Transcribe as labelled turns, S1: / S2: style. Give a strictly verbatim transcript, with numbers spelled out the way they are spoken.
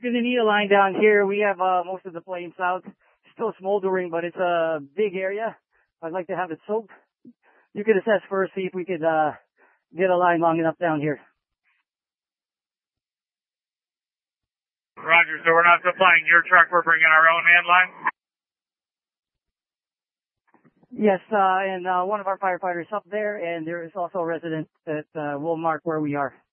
S1: gonna need a line down here. We have uh, most of the flames out. Still smoldering, but it's a big area. I'd like to have it soaked. You could assess first, see if we could uh, get a line long enough down here.
S2: Roger, so we're not supplying your truck, we're bringing our own hand line?
S1: Yes, uh, and uh, one of our firefighters up there, and there is also a resident that uh, will mark where we are.